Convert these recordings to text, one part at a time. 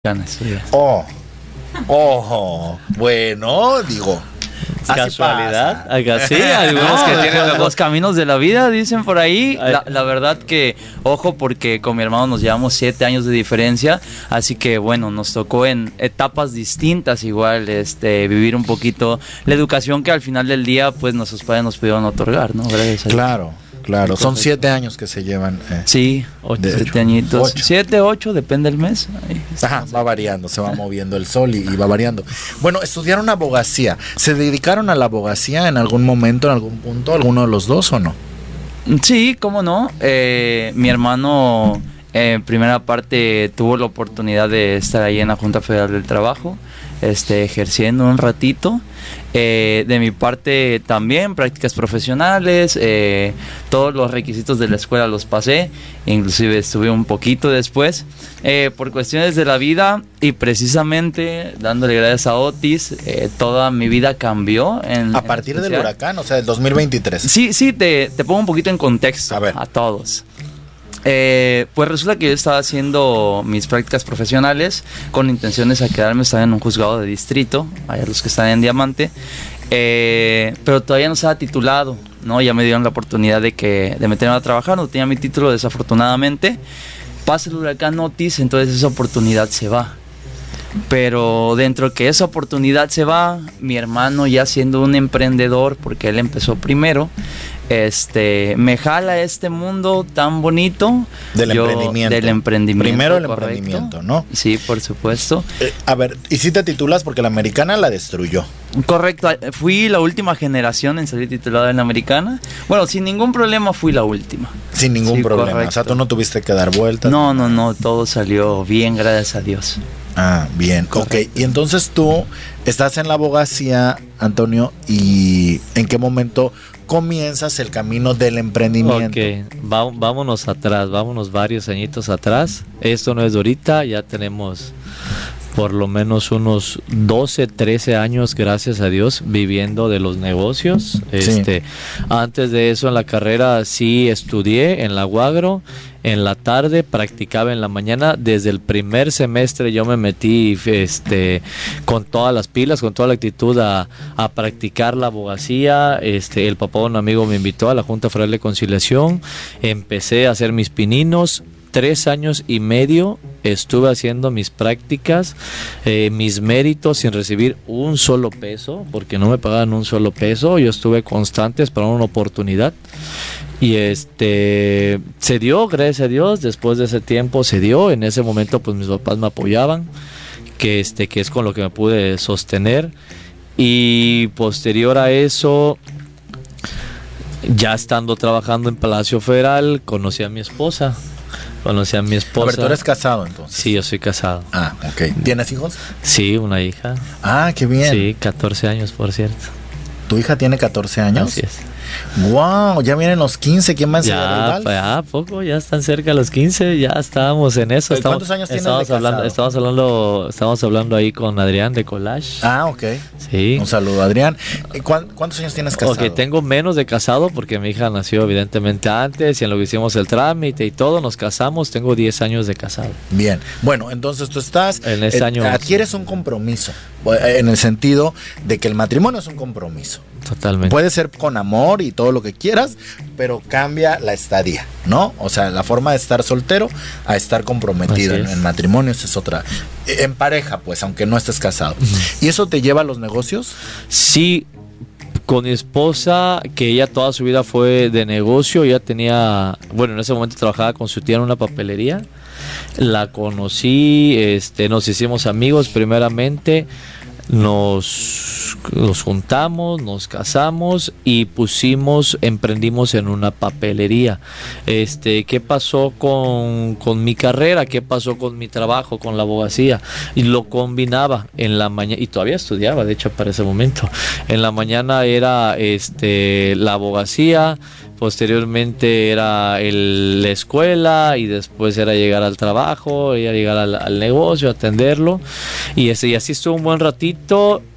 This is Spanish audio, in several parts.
estudiar. Bueno, digo. Casualidad, acá sí, algunos que tienen los caminos de la vida, dicen por ahí. La verdad que, ojo, porque con mi hermano nos llevamos 7 años de diferencia, así que bueno, nos tocó en etapas distintas igual, vivir un poquito la educación que al final del día, pues nuestros padres nos pudieron otorgar, ¿no? Gracias a Dios. Claro, son 7 años que se llevan. Sí, 7 añitos. 7, 8, depende del mes. Ajá, va variando, se va moviendo el sol y va variando. Bueno, estudiaron abogacía. ¿Se dedicaron a la abogacía en algún momento, en algún punto, alguno de los dos o no? Sí, cómo no. Mi hermano, en primera parte, tuvo la oportunidad de estar ahí en la Junta Federal del Trabajo, ejerciendo un ratito. De mi parte también, prácticas profesionales, todos los requisitos de la escuela los pasé, inclusive estuve un poquito después, por cuestiones de la vida y precisamente dándole gracias a Otis, toda mi vida cambió. A partir del huracán, o sea, del 2023. Sí, te pongo un poquito en contexto a todos. Pues resulta que yo estaba haciendo mis prácticas profesionales con intenciones a quedarme, estaba en un juzgado de distrito, allá los que están en Diamante, pero todavía no estaba titulado, ¿no? Ya me dieron la oportunidad de meterme a trabajar, no tenía mi título desafortunadamente, pasa el huracán Otis, entonces esa oportunidad se va. Pero dentro que esa oportunidad se va, mi hermano ya siendo un emprendedor, porque él empezó primero, me jala a este mundo tan bonito del emprendimiento. Primero el emprendimiento, ¿no? Sí, por supuesto. A ver, ¿y si te titulas? Porque la americana la destruyó. Correcto, fui la última generación en salir titulada en la americana. Bueno, sin ningún problema fui la última. Sin ningún problema, correcto. O sea, tú no tuviste que dar vueltas. No, todo salió bien, gracias a Dios. Ah, bien, correcto. Ok. Y entonces tú estás en la abogacía, Antonio, ¿y en qué momento comienzas el camino del emprendimiento? Ok, vámonos atrás, vámonos varios añitos atrás. Esto no es de ahorita, ya tenemos por lo menos unos 12, 13 años, gracias a Dios, viviendo de los negocios. Sí. Antes de eso en la carrera sí estudié en la UAGRO. En la tarde practicaba en la mañana. Desde el primer semestre yo me metí con todas las pilas, con toda la actitud a practicar la abogacía. El papá de un amigo me invitó a la Junta Federal de Conciliación. Empecé a hacer mis pininos. 3 años y medio estuve haciendo mis prácticas, mis méritos sin recibir un solo peso, porque no me pagaban un solo peso. Yo estuve constante esperando una oportunidad. Y se dio, gracias a Dios, después de ese tiempo se dio. En ese momento pues mis papás me apoyaban, que es con lo que me pude sostener. Y posterior a eso, ya estando trabajando en Palacio Federal, conocí a mi esposa. A ver, ¿tú eres casado entonces? Sí, yo soy casado. Ah, ok. ¿Tienes hijos? Sí, una hija. Ah, qué bien. Sí, 14 años, por cierto. ¿Tu hija tiene 14 años? Así es. Wow, ya vienen los 15, ¿quién va a enseñar el vals? Ya, poco, ya están cerca los 15, ya estábamos en eso. ¿Cuántos años tienes de casado? Estamos hablando ahí con Adrián de Collage. Ah, ok. Sí. Un saludo, Adrián. ¿Cuántos años tienes casado? Ok, tengo menos de casado porque mi hija nació evidentemente antes y en lo que hicimos el trámite y todo, nos casamos, tengo 10 años de casado. Bien, bueno, entonces tú estás, en ese año adquieres un compromiso, en el sentido de que el matrimonio es un compromiso. Totalmente. Puede ser con amor y todo lo que quieras, pero cambia la estadía, ¿no? O sea, la forma de estar soltero a estar comprometido en matrimonio, esa es otra. En pareja, pues, aunque no estés casado. ¿Y eso te lleva a los negocios? Sí, con mi esposa, que ella toda su vida fue de negocio, ella tenía, bueno, en ese momento trabajaba con su tía en una papelería. La conocí, nos hicimos amigos primeramente. Nos juntamos, nos casamos y emprendimos en una papelería. ¿Qué pasó con mi carrera? ¿Qué pasó con mi trabajo, con la abogacía? Y lo combinaba en la mañana, y todavía estudiaba, de hecho, para ese momento. En la mañana era la abogacía, posteriormente era la escuela y después era llegar al trabajo, llegar al negocio, atenderlo y así estuvo un buen ratito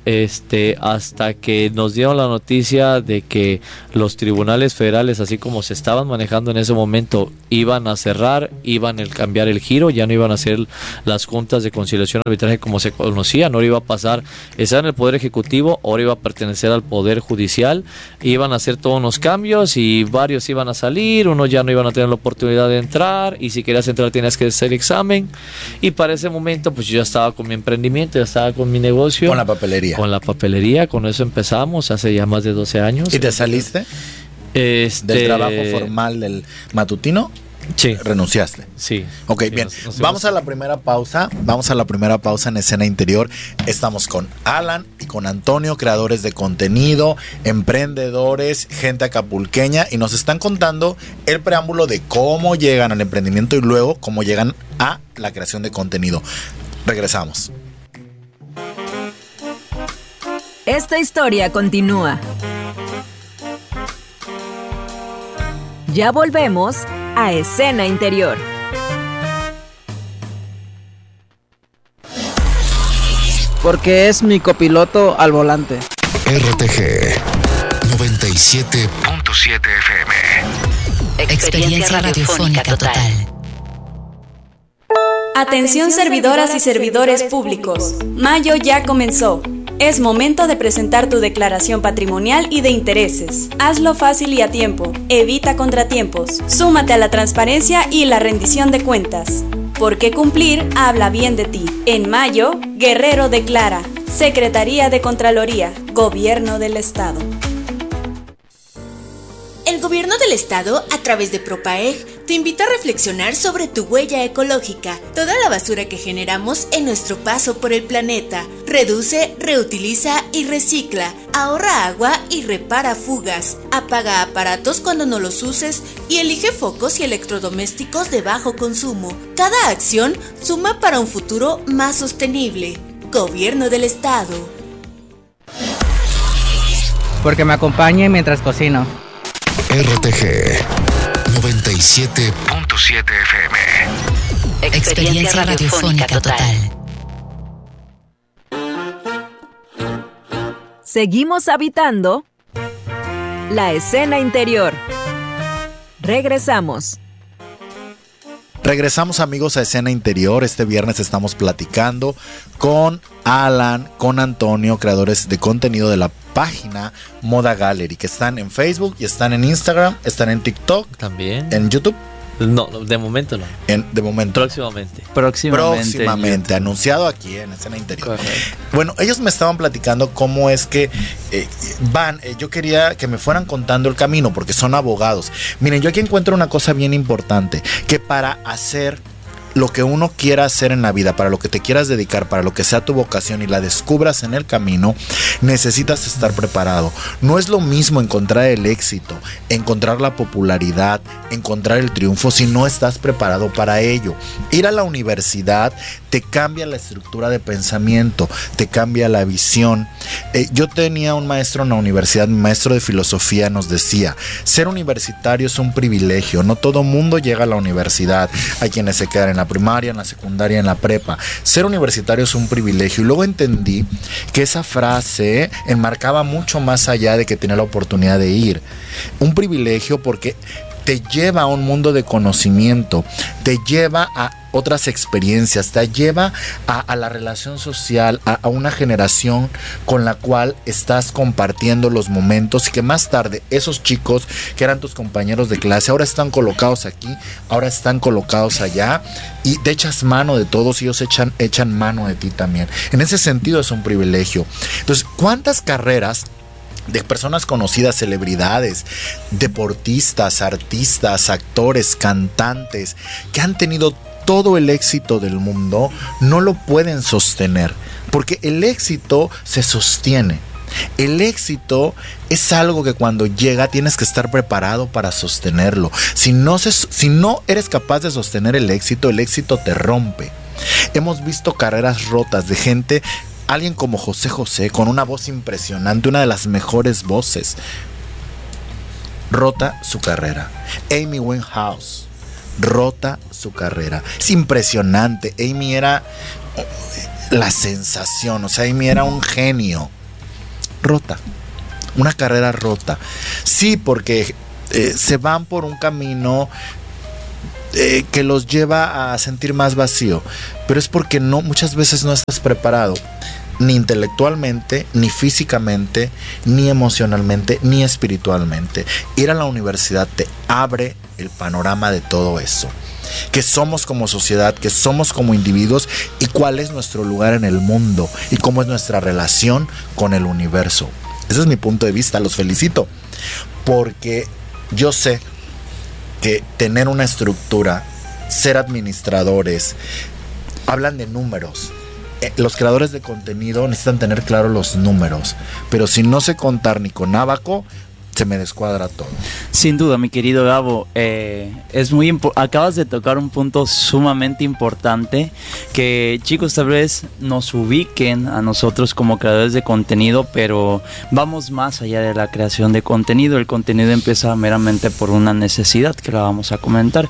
hasta que nos dieron la noticia de que los tribunales federales, así como se estaban manejando en ese momento, iban a cerrar, iban a cambiar el giro, ya no iban a ser las juntas de conciliación y arbitraje como se conocían, ahora iba a pasar, estaba en el Poder Ejecutivo, ahora iba a pertenecer al Poder Judicial, iban a hacer todos unos cambios y varios iban a salir, unos ya no iban a tener la oportunidad de entrar, y si querías entrar tenías que hacer examen, y para ese momento pues yo ya estaba con mi emprendimiento, ya estaba con mi negocio. Con la papelería. Con la papelería, con eso empezamos hace ya más de 12 años. ¿Y te saliste del trabajo formal del matutino? Sí. ¿Renunciaste? Sí. Ok, bien. Vamos a la primera pausa. Vamos a la primera pausa en Escena Interior. Estamos con Alan y con Antonio, creadores de contenido, emprendedores, gente acapulqueña, y nos están contando el preámbulo de cómo llegan al emprendimiento y luego cómo llegan a la creación de contenido. Regresamos. Esta historia continúa. Ya volvemos a Escena Interior. Porque es mi copiloto al volante. RTG 97.7 FM. Experiencia radiofónica total. Atención servidoras y servidores públicos. Mayo ya comenzó. Es momento de presentar tu declaración patrimonial y de intereses. Hazlo fácil y a tiempo. Evita contratiempos. Súmate a la transparencia y la rendición de cuentas. Porque cumplir habla bien de ti. En mayo, Guerrero declara. Secretaría de Contraloría. Gobierno del Estado. El Gobierno del Estado, a través de Propaeg, te invita a reflexionar sobre tu huella ecológica, toda la basura que generamos en nuestro paso por el planeta. Reduce, reutiliza y recicla, ahorra agua y repara fugas, apaga aparatos cuando no los uses y elige focos y electrodomésticos de bajo consumo. Cada acción suma para un futuro más sostenible. Gobierno del Estado. Porque me acompañe mientras cocino. RTG 97.7 FM. Experiencia radiofónica total. Seguimos habitando la Escena Interior. Regresamos. Regresamos, amigos, a Escena Interior. Este viernes estamos platicando con Alan, con Antonio, creadores de contenido de la página Moda Gallery, que están en Facebook y están en Instagram, están en TikTok, también en YouTube. No, de momento no. De momento. Próximamente, anunciado aquí en Escena Interior. Correcto. Bueno, ellos me estaban platicando cómo es que yo quería que me fueran contando el camino, porque son abogados. Miren, yo aquí encuentro una cosa bien importante, que para hacer lo que uno quiera hacer en la vida, para lo que te quieras dedicar, para lo que sea tu vocación y la descubras en el camino, necesitas estar preparado. No es lo mismo encontrar el éxito, encontrar la popularidad, encontrar el triunfo si no estás preparado para ello. Ir a la universidad te cambia la estructura de pensamiento, te cambia la visión. Yo tenía un maestro en la universidad, mi maestro de filosofía nos decía, ser universitario es un privilegio, no todo mundo llega a la universidad, hay quienes se quedan en la primaria, en la secundaria, en la prepa. Ser universitario es un privilegio. Y luego entendí que esa frase enmarcaba mucho más allá de que tener la oportunidad de ir. Un privilegio porque te lleva a un mundo de conocimiento, te lleva a otras experiencias, te lleva a la relación social, a una generación con la cual estás compartiendo los momentos, y que más tarde esos chicos que eran tus compañeros de clase ahora están colocados aquí, ahora están colocados allá, y te echas mano de todos y ellos echan mano de ti también. En ese sentido es un privilegio. Entonces, ¿cuántas carreras de personas conocidas, celebridades, deportistas, artistas, actores, cantantes, que han tenido todo el éxito del mundo, no lo pueden sostener? Porque el éxito se sostiene. El éxito es algo que cuando llega tienes que estar preparado para sostenerlo. Si no eres capaz de sostener el éxito te rompe. Hemos visto carreras rotas de gente. Alguien como José José, con una voz impresionante, una de las mejores voces, rota su carrera. Amy Winehouse, rota su carrera. Es impresionante. Amy era la sensación, o sea, Amy era un genio. rota. Una carrera rota. Sí, porque se van por un camino que los lleva a sentir más vacío, pero es porque muchas veces no estás preparado, ni intelectualmente, ni físicamente, ni emocionalmente, ni espiritualmente. Ir a la universidad te abre el panorama de todo eso, que somos como sociedad, que somos como individuos, y cuál es nuestro lugar en el mundo y cómo es nuestra relación con el universo. Ese es mi punto de vista. Los felicito porque yo sé que tener una estructura, ser administradores, hablan de números. Los creadores de contenido necesitan tener claro los números, pero si no sé contar ni con ábaco, se me descuadra todo. Sin duda, mi querido Gabo, es muy acabas de tocar un punto sumamente importante, que chicos tal vez nos ubiquen a nosotros como creadores de contenido, pero vamos más allá de la creación de contenido. El contenido empieza meramente por una necesidad, que la vamos a comentar,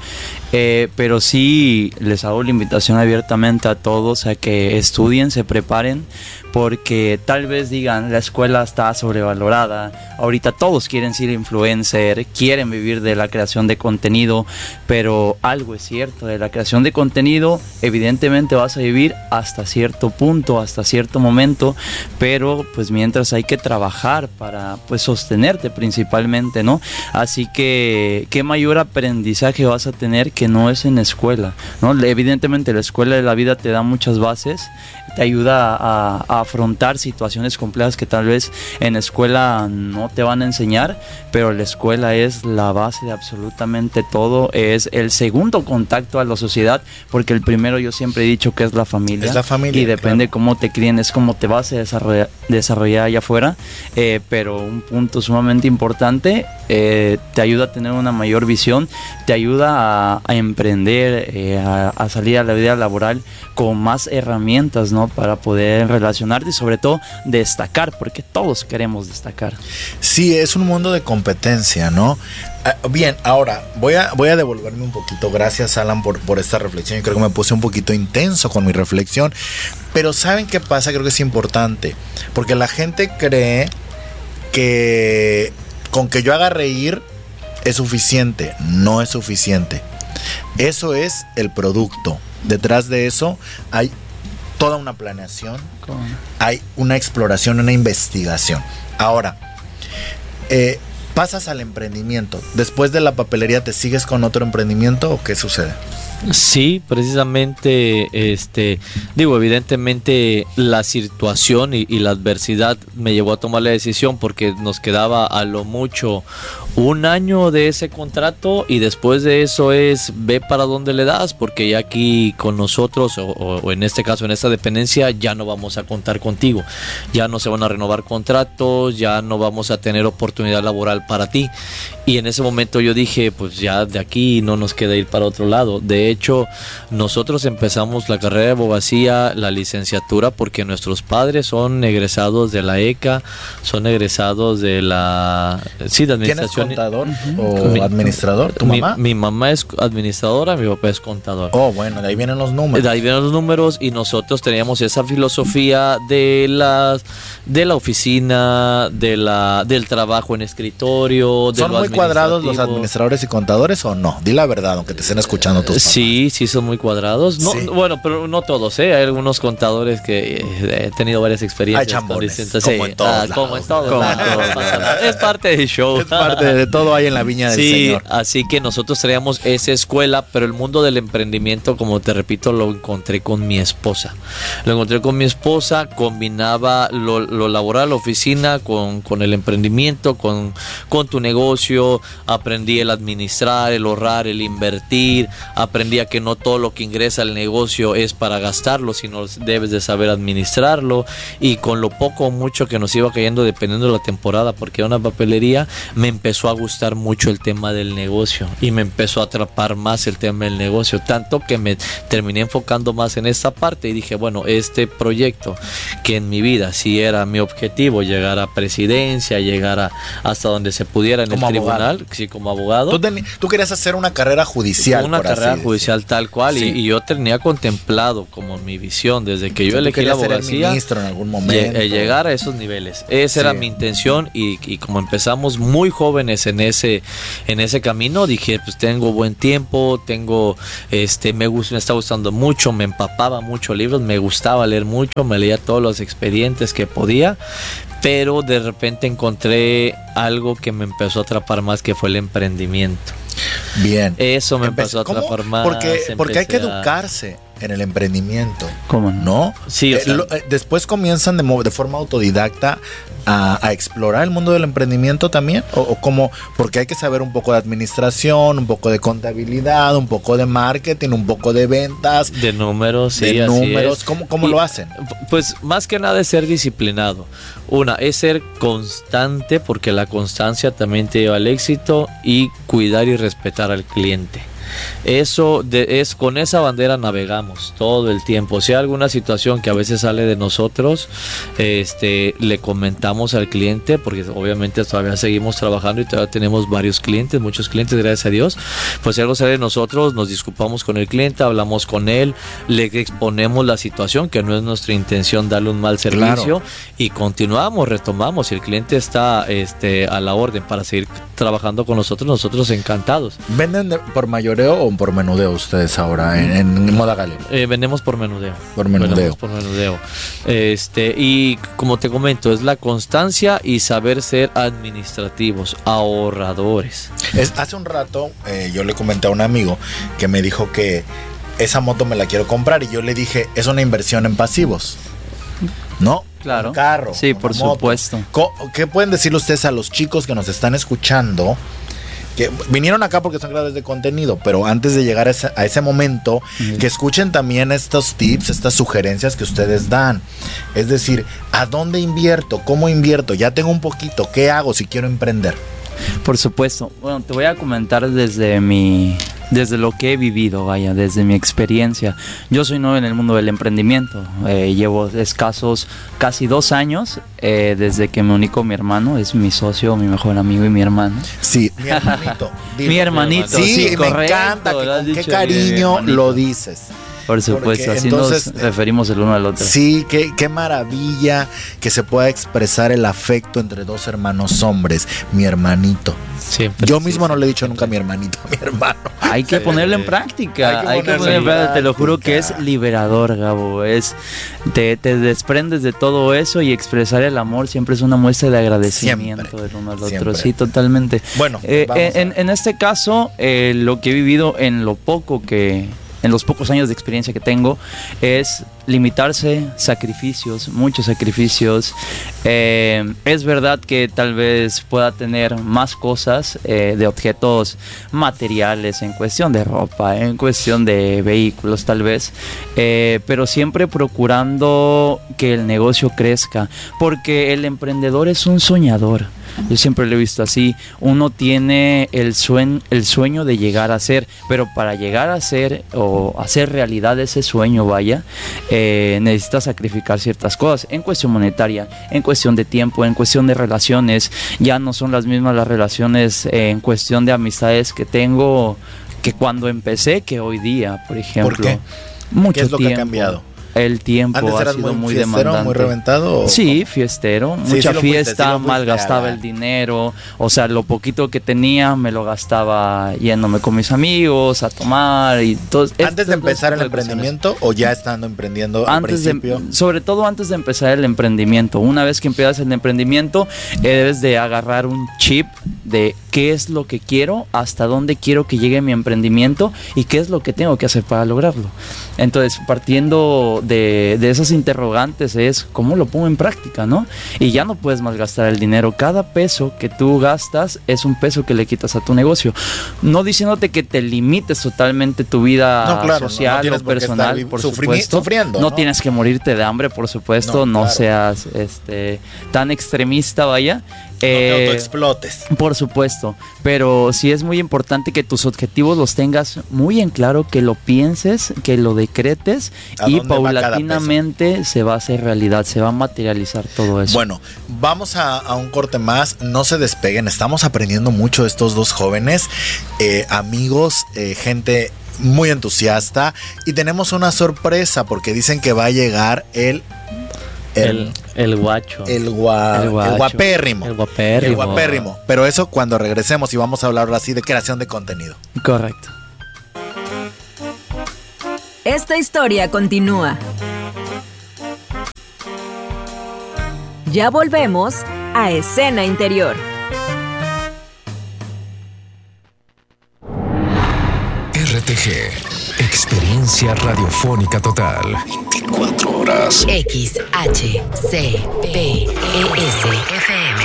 pero sí les hago la invitación abiertamente a todos a que estudien, se preparen, porque tal vez digan, la escuela está sobrevalorada, ahorita todos quieren ser influencer, quieren vivir de la creación de contenido, pero algo es cierto, de la creación de contenido evidentemente vas a vivir hasta cierto punto, hasta cierto momento, pero pues mientras hay que trabajar para pues sostenerte principalmente, ¿no? Así que qué mayor aprendizaje vas a tener que no es en escuela, ¿no? Evidentemente la escuela de la vida te da muchas bases, te ayuda a afrontar situaciones complejas que tal vez en escuela no te van a enseñar, pero la escuela es la base de absolutamente todo, es el segundo contacto a la sociedad, porque el primero yo siempre he dicho que es la familia. Es la familia, y depende claro. Cómo te críen, es cómo te vas a desarrollar allá afuera, pero un punto sumamente importante, te ayuda a tener una mayor visión, te ayuda a emprender, a salir a la vida laboral con más herramientas, ¿no? Para poder relacionarte y sobre todo destacar, porque todos queremos destacar. Sí, es un mundo de competencia, ¿no? Bien, ahora voy a devolverme un poquito. Gracias, Alan, por esta reflexión. Yo creo que me puse un poquito intenso con mi reflexión, pero ¿saben qué pasa? Creo que es importante, porque la gente cree que con que yo haga reír es suficiente. No es suficiente. Eso es el producto. Detrás de eso hay toda una planeación, hay una exploración, una investigación. Ahora, pasas al emprendimiento. Después de la papelería, ¿te sigues con otro emprendimiento o qué sucede? Sí, precisamente, evidentemente la situación y la adversidad me llevó a tomar la decisión, porque nos quedaba a lo mucho 1 año de ese contrato, y después de eso ve para dónde le das, porque ya aquí con nosotros, o en este caso en esta dependencia, ya no vamos a contar contigo, ya no se van a renovar contratos, ya no vamos a tener oportunidad laboral para ti. Y en ese momento yo dije, pues ya de aquí no nos queda ir para otro lado. De hecho, nosotros empezamos la carrera de abogacía, la licenciatura, porque nuestros padres son egresados de la ECA, son egresados de la... Sí, de administración. ¿Tienes contador o administrador? ¿Tu mamá? Mi mamá es administradora, mi papá es contador. Oh, bueno, de ahí vienen los números. De ahí vienen los números, y nosotros teníamos esa filosofía de la oficina, del trabajo en escritorio, de ¿Son muy cuadrados los administradores y contadores o no? Di la verdad, aunque te estén escuchando tus papás. Sí, son muy cuadrados. No, sí. Bueno, pero no todos, ¿eh? Hay algunos contadores que he tenido varias experiencias. Hay chambones, como en todos como en todos. Es parte del show. Es parte de todo, hay en la viña del Señor. Sí, así que nosotros traíamos esa escuela, pero el mundo del emprendimiento, como te repito, lo encontré con mi esposa. Combinaba lo laboral, la oficina, con el emprendimiento, con tu negocio. Aprendí el administrar, el ahorrar, el invertir. Aprendí a que no todo lo que ingresa al negocio es para gastarlo, sino debes de saber administrarlo. Y con lo poco o mucho que nos iba cayendo, dependiendo de la temporada, porque era una papelería, me empezó a gustar mucho el tema del negocio y me empezó a atrapar más el tema del negocio, tanto que me terminé enfocando más en esta parte y dije, bueno, este proyecto que en mi vida sí era mi objetivo, llegar a presidencia, llegar hasta donde se pudiera en el tribunal. profesional, sí, como abogado. Tú querías hacer una carrera judicial. Una carrera judicial tal cual, sí. y yo tenía contemplado como mi visión, desde que yo elegí la abogacía, ser ministro en algún momento. Llegar a esos niveles. Esa era mi intención, y como empezamos muy jóvenes en ese camino, dije, pues tengo buen tiempo, me está gustando mucho, me empapaba mucho libros, me gustaba leer mucho, me leía todos los expedientes que podía, pero de repente encontré algo que me empezó a atrapar más, que fue el emprendimiento. Bien. Eso me empezó a atrapar más. Porque hay que educarse en el emprendimiento. ¿Cómo no? Sí, después comienzan de forma autodidacta a explorar el mundo del emprendimiento también, o como, porque hay que saber un poco de administración, un poco de contabilidad, un poco de marketing, un poco de ventas, de números, sí, de números. Es. ¿Cómo lo hacen? Pues más que nada es ser disciplinado. Una es ser constante, porque la constancia también te lleva al éxito, y cuidar y respetar al cliente. Con esa bandera navegamos todo el tiempo. Si hay alguna situación que a veces sale de nosotros, le comentamos al cliente, porque obviamente todavía seguimos trabajando y todavía tenemos muchos clientes, gracias a Dios. Pues si algo sale de nosotros, nos disculpamos con el cliente, hablamos con él, le exponemos la situación, que no es nuestra intención darle un mal servicio, y retomamos. Si el cliente está a la orden para seguir trabajando con nosotros encantados. ¿Venden por mayoreo o por menudeo ustedes ahora en Moda Gallery? Vendemos por menudeo. Vendemos por menudeo. Y como te comento, es la constancia y saber ser administrativos, ahorradores. Hace un rato yo le comenté a un amigo que me dijo que esa moto me la quiero comprar, y yo le dije, es una inversión en pasivos, ¿no? Claro. Un carro. Sí, por supuesto. ¿Qué pueden decirle ustedes a los chicos que nos están escuchando, que vinieron acá porque son creadores de contenido, pero antes de llegar a ese momento, que escuchen también estos tips, estas sugerencias que ustedes dan? Es decir, ¿a dónde invierto? ¿Cómo invierto? Ya tengo un poquito, ¿qué hago si quiero emprender? Por supuesto. Bueno, te voy a comentar desde lo que he vivido, desde mi experiencia. Yo soy nuevo en el mundo del emprendimiento. Llevo escasos casi 2 años desde que me uní con mi hermano. Es mi socio, mi mejor amigo y mi hermano. Sí, mi hermanito. Mi hermanito, sí, me correcto, encanta con qué cariño lo dices. Por supuesto, así entonces, nos referimos el uno al otro. Sí, qué maravilla que se pueda expresar el afecto entre dos hermanos hombres. Mi hermanito. Siempre. Yo mismo no le he dicho nunca a mi hermanito, a mi hermano. Hay que ponerlo en práctica. Hay que ponerlo en práctica. Te lo juro que es liberador, Gabo. Te desprendes de todo eso, y expresar el amor siempre es una muestra de agradecimiento del uno al otro. Siempre. Sí, totalmente. Bueno, en este caso, lo que he vivido en los pocos años de experiencia que tengo, es limitarse, sacrificios, muchos sacrificios. Es verdad que tal vez pueda tener más cosas de objetos materiales, en cuestión de ropa, en cuestión de vehículos tal vez, pero siempre procurando que el negocio crezca, porque el emprendedor es un soñador. Yo siempre lo he visto así. Uno tiene el sueño de llegar a ser, pero para llegar a ser o hacer realidad ese sueño, necesita sacrificar ciertas cosas en cuestión monetaria, en cuestión de tiempo, en cuestión de relaciones. Ya no son las mismas las relaciones en cuestión de amistades que tengo que cuando empecé que hoy día, por ejemplo. ¿Por qué? Mucho ¿Qué es lo tiempo. que ha cambiado? El tiempo ha sido muy demandante. ¿Muy reventado? Sí, fiestero, mucha fiesta, malgastaba el dinero, o sea, lo poquito que tenía me lo gastaba yéndome con mis amigos a tomar y todo. ¿Antes de empezar el emprendimiento o ya estando emprendiendo al principio? Sobre todo antes de empezar el emprendimiento. Una vez que empiezas el emprendimiento, debes de agarrar un chip de qué es lo que quiero, hasta dónde quiero que llegue mi emprendimiento y qué es lo que tengo que hacer para lograrlo. Entonces, partiendo de esas interrogantes es cómo lo pongo en práctica, ¿no? Y ya no puedes malgastar el dinero. Cada peso que tú gastas es un peso que le quitas a tu negocio. No diciéndote que te limites totalmente tu vida social o personal, por supuesto. No tienes que morirte de hambre, por supuesto. No seas tan extremista, No te autoexplotes. Por supuesto, pero sí es muy importante que tus objetivos los tengas muy en claro, que lo pienses, que lo decretes y paulatinamente se va a hacer realidad, se va a materializar todo eso. Bueno, vamos a un corte más, no se despeguen, estamos aprendiendo mucho de estos dos jóvenes, amigos, gente muy entusiasta, y tenemos una sorpresa porque dicen que va a llegar el guacho. El guapérrimo. El guapérrimo. Pero eso cuando regresemos, y vamos a hablar ahora sí de creación de contenido. Correcto. Esta historia continúa. Ya volvemos a Escena Interior. RTG, experiencia radiofónica total. 24 horas. XHCPES-FM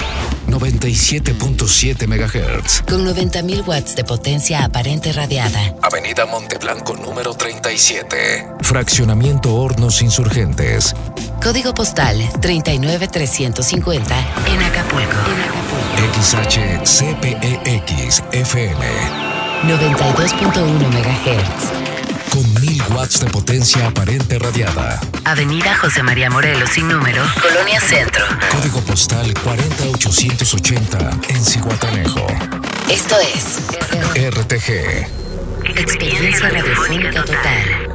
97.7 MHz. con 90.000 watts de potencia aparente radiada. Avenida Monteblanco número 37. Fraccionamiento Hornos Insurgentes. Código postal 39350 en Acapulco. XHCPEX-FM 92.1 MHz. con 1000 watts de potencia aparente radiada. Avenida José María Morelos sin número, Colonia Centro. Código postal 40880 en Zihuatanejo. Esto es RTG. Experiencia radiofónica total.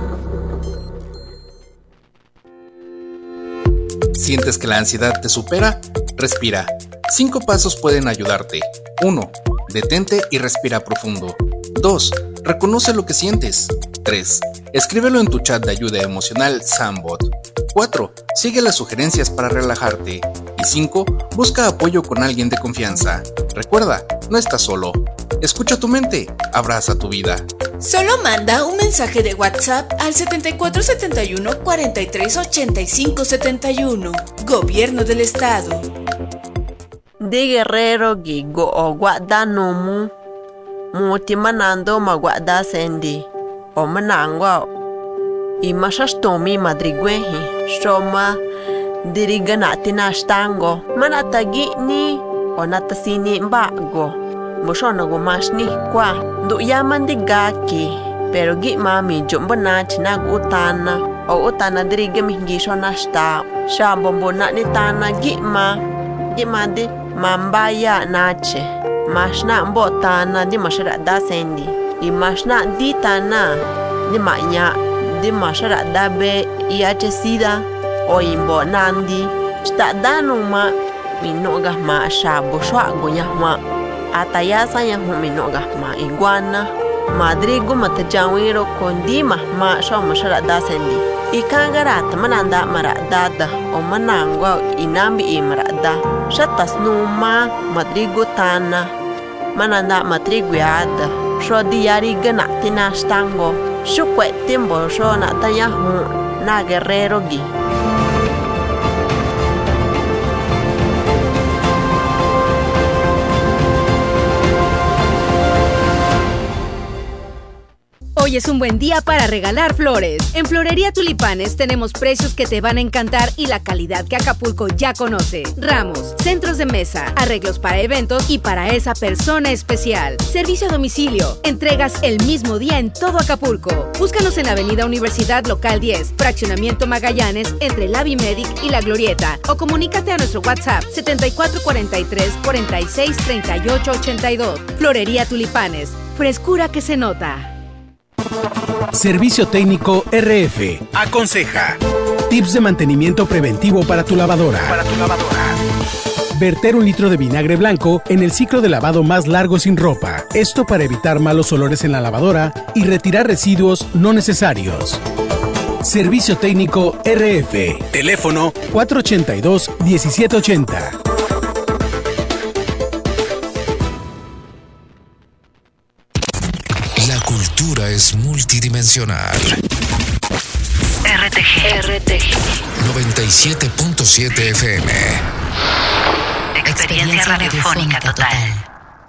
¿Sientes que la ansiedad te supera? Respira. 5 pasos pueden ayudarte. 1. Detente y respira profundo. 2. Reconoce lo que sientes. 3. Escríbelo en tu chat de ayuda emocional Sambot. 4. Sigue las sugerencias para relajarte. Y 5. Busca apoyo con alguien de confianza. Recuerda, no estás solo. Escucha tu mente, abraza tu vida. Solo manda un mensaje de WhatsApp al 7471 43 85 71. Gobierno del Estado. De Guerrero Gigo o Guadanomu Muti manando ma guada sendi o manangwa I mashastomi madrigwehi Shoma diriganati nashtango Manatagi ni o natasini mbago Mushono gumashni kwa Du yaman digaki Pero gi mami jumbonach nag utana O utana dirigami gisho nashta Shambombo na nitana gi di Mambaya nache Mashna mbotana di masharada sendi I mashna di tana di manya di masharada be iache sida o imbo nandi Stadanu ma minoga ma shabo shwago nyahma Atayasa nyahu minoga ma iguana Madrigo matajawiro kondi ma shwa masharada sendi Ikangarata mananda maradada o manangwa inambi imarada Shatas numa madrigo tana Mananda matriguada Sho diari ganati nashtango Shukwe timbo sho natayahu na guerrero gi Hoy es un buen día para regalar flores. En Florería Tulipanes tenemos precios que te van a encantar y la calidad que Acapulco ya conoce. Ramos, centros de mesa, arreglos para eventos y para esa persona especial. Servicio a domicilio. Entregas el mismo día en todo Acapulco. Búscanos en Avenida Universidad Local 10, Fraccionamiento Magallanes, entre la Bimedic y La Glorieta. O comunícate a nuestro WhatsApp 7443 46 38 82. Florería Tulipanes. Frescura que se nota. Servicio Técnico RF. Aconseja. Tips de mantenimiento preventivo para tu lavadora. Verter 1 litro de vinagre blanco en el ciclo de lavado más largo sin ropa. Esto para evitar malos olores en la lavadora y retirar residuos no necesarios. Servicio Técnico RF. Teléfono 482-1780. La cultura es multidimensional. RTG 97.7 FM. Experiencia radiofónica total.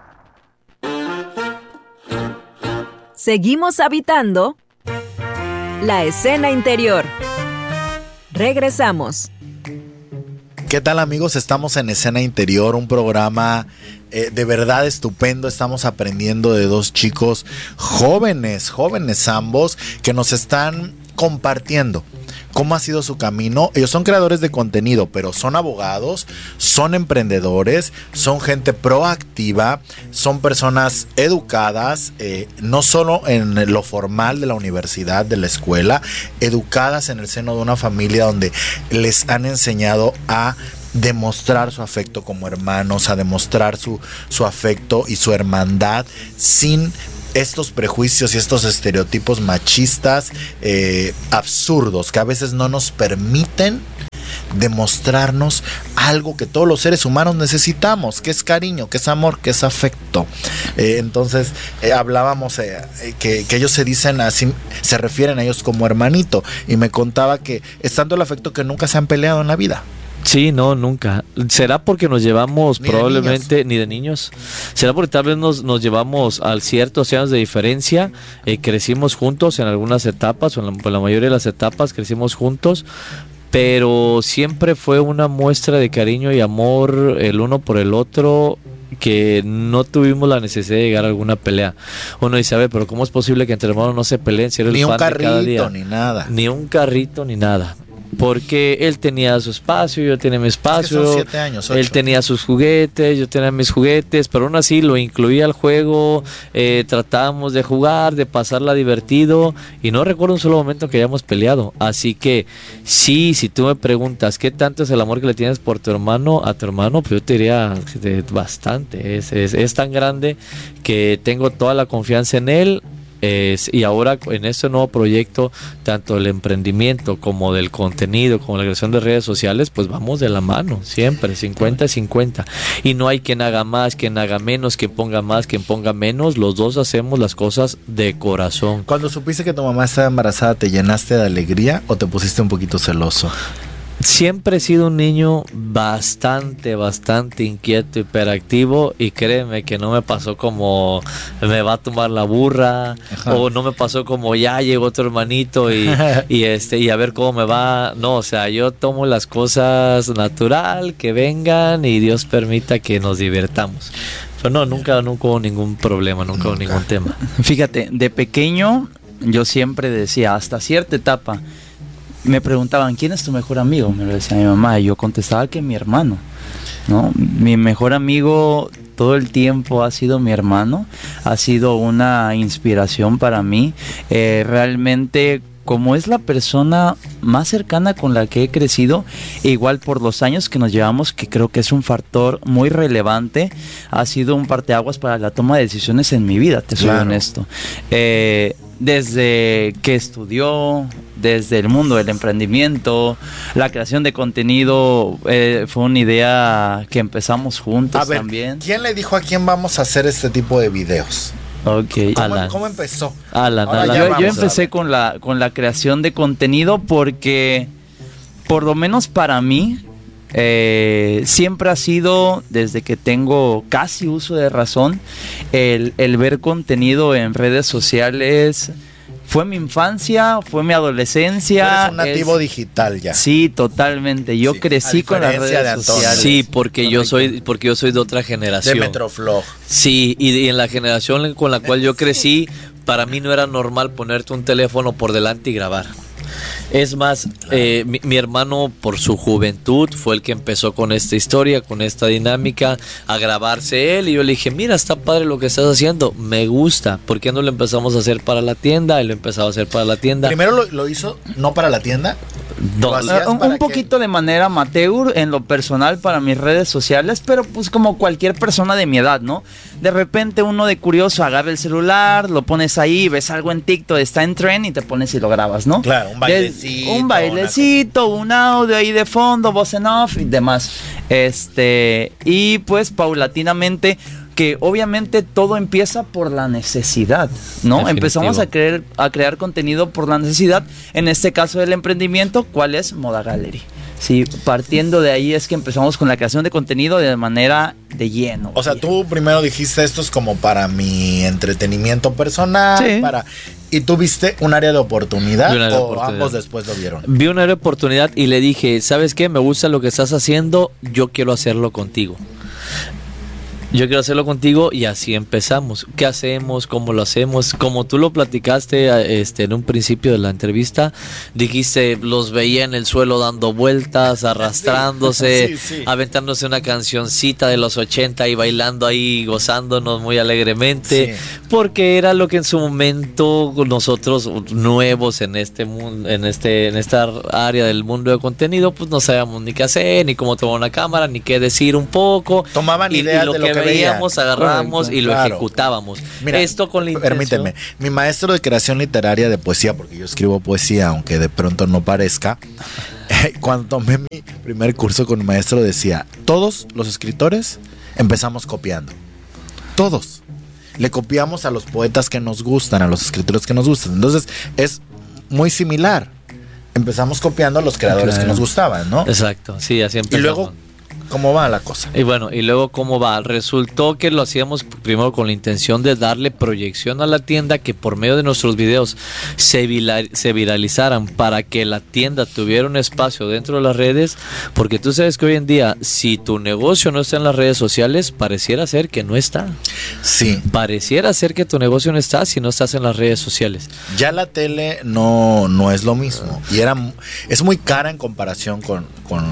Seguimos habitando la escena interior. Regresamos. ¿Qué tal, amigos? Estamos en Escena Interior, un programa de verdad estupendo. Estamos aprendiendo de dos chicos jóvenes ambos, que nos están compartiendo cómo ha sido su camino. Ellos son creadores de contenido, pero son abogados, son emprendedores, son gente proactiva, son personas educadas, no solo en lo formal de la universidad, de la escuela, educadas en el seno de una familia donde les han enseñado a demostrar su afecto como hermanos, a demostrar su afecto y su hermandad sin estos prejuicios y estos estereotipos machistas absurdos que a veces no nos permiten demostrarnos algo que todos los seres humanos necesitamos, que es cariño, que es amor, que es afecto. Entonces hablábamos que ellos se dicen así, se refieren a ellos como hermanito, y me contaba que es tanto el afecto que nunca se han peleado en la vida. Sí, no, nunca. ¿Será porque nos llevamos probablemente, ni de niños? ¿Será porque tal vez nos llevamos a ciertos años de diferencia? Crecimos juntos en algunas etapas, o en la mayoría de las etapas crecimos juntos, pero siempre fue una muestra de cariño y amor el uno por el otro, que no tuvimos la necesidad de llegar a alguna pelea. Uno dice, a ver, pero ¿cómo es posible que entre hermanos no se peleen si eres ni el pan pan de cada día? Ni un carrito, ni nada. Ni un carrito, ni nada. Porque él tenía su espacio, yo tenía mi espacio. Es que son 7 años, 8. Él tenía sus juguetes, yo tenía mis juguetes, pero aún así lo incluía al juego. Tratábamos de jugar, de pasarla divertido, y no recuerdo un solo momento que hayamos peleado. Así que sí, si tú me preguntas qué tanto es el amor que le tienes por tu hermano, a tu hermano, pues yo te diría bastante. Es tan grande que tengo toda la confianza en él. Y ahora en este nuevo proyecto, tanto del emprendimiento como del contenido, como la creación de redes sociales, pues vamos de la mano, siempre, 50-50. Y no hay quien haga más, quien haga menos, quien ponga más, quien ponga menos. Los dos hacemos las cosas de corazón. Cuando supiste que tu mamá estaba embarazada, ¿te llenaste de alegría o te pusiste un poquito celoso? Siempre he sido un niño bastante inquieto, hiperactivo, y créeme que no me pasó como me va a tomar la burra. Ajá. O no me pasó como ya llegó otro hermanito y a ver cómo me va. No, o sea, yo tomo las cosas natural, que vengan y Dios permita que nos divirtamos. Pero no, nunca hubo ningún problema, nunca hubo ningún tema. Fíjate, de pequeño yo siempre decía, hasta cierta etapa, me preguntaban, ¿quién es tu mejor amigo? Me lo decía mi mamá, y yo contestaba que mi hermano, ¿no? Mi mejor amigo todo el tiempo ha sido mi hermano, ha sido una inspiración para mí. Realmente, como es la persona más cercana con la que he crecido, igual por los años que nos llevamos, que creo que es un factor muy relevante, ha sido un parteaguas para la toma de decisiones en mi vida, te soy honesto. Desde que estudió, desde el mundo del emprendimiento, la creación de contenido, fue una idea que empezamos juntos. A ver, también. ¿Quién le dijo a quién vamos a hacer este tipo de videos? Okay. ¿Cómo empezó? Alan. Yo empecé con la creación de contenido porque, por lo menos para mí, siempre ha sido, desde que tengo casi uso de razón, el ver contenido en redes sociales. Fue mi infancia, fue mi adolescencia. Eres un nativo digital ya. Sí, totalmente. Yo crecí con las redes sociales. Sí, porque yo soy de otra generación. De Metroflog. Sí, y en la generación con la cual yo crecí, para mí no era normal ponerte un teléfono por delante y grabar. Es más, mi hermano, por su juventud, fue el que empezó con esta historia, con esta dinámica, a grabarse él. Y yo le dije, mira, está padre lo que estás haciendo, me gusta. ¿Por qué no lo empezamos a hacer para la tienda? Él lo empezó a hacer para la tienda. ¿Primero lo hizo no para la tienda? No, un poquito de manera amateur en lo personal para mis redes sociales, pero pues como cualquier persona de mi edad, ¿no? De repente uno de curioso agarra el celular, lo pones ahí, ves algo en TikTok, está en trend y te pones y lo grabas, ¿no? Claro, un bailecito. Un bailecito, un audio ahí de fondo, voz en off y demás. Y pues paulatinamente, que obviamente todo empieza por la necesidad, ¿no? Definitivo. Empezamos a crear contenido por la necesidad, en este caso del emprendimiento, ¿cuál es? Moda Gallery. Sí, partiendo de ahí es que empezamos con la creación de contenido de manera de lleno. O sea, tú primero dijiste, esto es como para mi entretenimiento personal, sí. ¿Y tú viste un área de oportunidad o ambos después lo vieron? Vi un área de oportunidad y le dije, ¿sabes qué? Me gusta lo que estás haciendo, yo quiero hacerlo contigo. Yo quiero hacerlo contigo y así empezamos. ¿Qué hacemos? ¿Cómo lo hacemos? Como tú lo platicaste en un principio de la entrevista, dijiste, los veía en el suelo dando vueltas, arrastrándose, aventándose una cancioncita de los 80 y bailando ahí, gozándonos muy alegremente, porque era lo que en su momento nosotros nuevos en este mundo, en esta área del mundo de contenido, pues no sabíamos ni qué hacer, ni cómo tomar una cámara, ni qué decir un poco. Tomaban ideas de lo que veíamos, agarrábamos y lo ejecutábamos. Mira, esto con la intención. Permíteme, mi maestro de creación literaria de poesía, porque yo escribo poesía, aunque de pronto no parezca, cuando tomé mi primer curso con mi maestro decía, todos los escritores empezamos copiando. Todos. Le copiamos a los poetas que nos gustan, a los escritores que nos gustan. Entonces, es muy similar. Empezamos copiando a los creadores que nos gustaban, ¿no? Exacto, sí, así empezamos. Y luego, ¿cómo va la cosa? Y bueno, y luego ¿cómo va? Resultó que lo hacíamos primero con la intención de darle proyección a la tienda, que por medio de nuestros videos se viralizaran para que la tienda tuviera un espacio dentro de las redes, porque tú sabes que hoy en día, si tu negocio no está en las redes sociales, pareciera ser que no está. Sí. Pareciera ser que tu negocio no está si no estás en las redes sociales. Ya la tele no es lo mismo. Y es muy cara en comparación con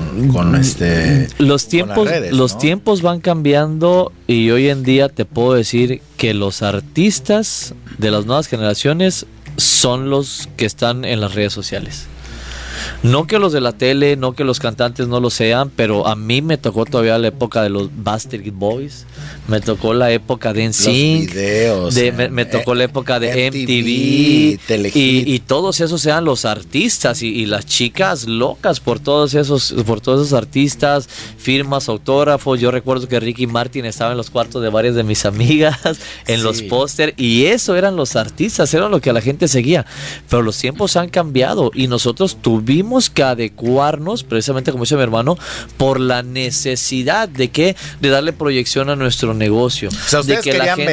los tiempos, redes, los tiempos van cambiando y hoy en día te puedo decir que los artistas de las nuevas generaciones son los que están en las redes sociales. No que los de la tele, no que los cantantes no lo sean, pero a mí me tocó todavía la época de los Backstreet Boys, me tocó la época de NSYNC, me tocó la época de MTV y todos esos eran los artistas y las chicas locas por todos esos artistas, firmas, autógrafos. Yo recuerdo que Ricky Martin estaba en los cuartos de varias de mis amigas, en los póster, y eso eran los artistas, era lo que a la gente seguía. Pero los tiempos han cambiado y nosotros tuvimos que adecuarnos, precisamente como dice mi hermano, por la necesidad de darle proyección a nuestro negocio, o sea, de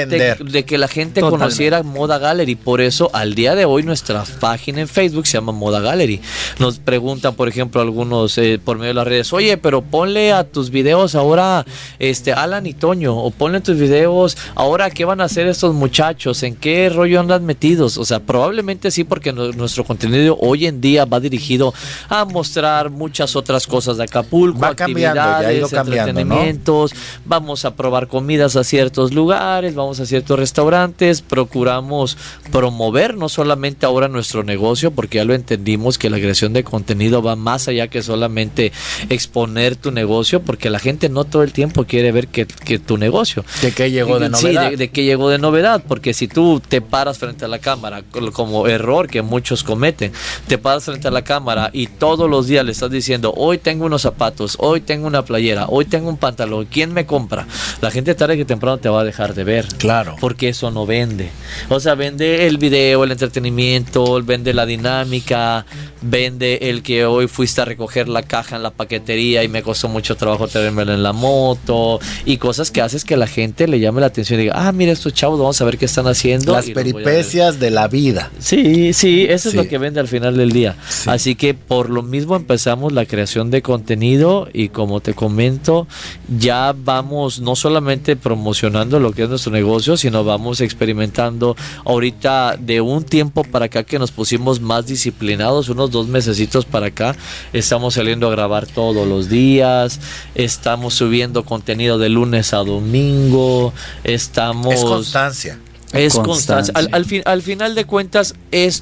que la gente conociera Moda Gallery. Por eso al día de hoy nuestra página en Facebook se llama Moda Gallery. Nos preguntan, por ejemplo, algunos por medio de las redes, oye, pero ponle a tus videos ahora Alan y Toño, o ponle tus videos ahora qué van a hacer estos muchachos, en qué rollo andan metidos. O sea, probablemente sí, porque nuestro contenido hoy en día va dirigido a mostrar muchas otras cosas de Acapulco, va actividades, entretenimientos, ¿no? Vamos a probar comidas a ciertos lugares, vamos a ciertos restaurantes, procuramos promover no solamente ahora nuestro negocio, porque ya lo entendimos que la creación de contenido va más allá que solamente exponer tu negocio, porque la gente no todo el tiempo quiere ver que tu negocio. ¿De qué llegó de novedad? Sí, de qué llegó de novedad, porque si tú te paras frente a la cámara, como error que muchos cometen, te paras frente a la cámara y todos los días le estás diciendo, hoy tengo unos zapatos, hoy tengo una playera, hoy tengo un pantalón, ¿quién me compra? La gente tarde que temprano te va a dejar de ver. Claro. Porque eso no vende. O sea, vende el video, el entretenimiento, vende la dinámica, vende el que hoy fuiste a recoger la caja en la paquetería y me costó mucho trabajo traérmela en la moto, y cosas que haces que la gente le llame la atención y diga, mira estos chavos, vamos a ver qué están haciendo. Las peripecias de la vida. Sí, eso es lo que vende al final del día. Sí. Así que por lo mismo empezamos la creación de contenido y como te comento, ya vamos no solamente promocionando lo que es nuestro negocio, sino vamos experimentando ahorita de un tiempo para acá que nos pusimos más disciplinados, unos 2 mesecitos para acá, estamos saliendo a grabar todos los días, estamos subiendo contenido de lunes a domingo, Es constancia. Es constancia. Al final de cuentas,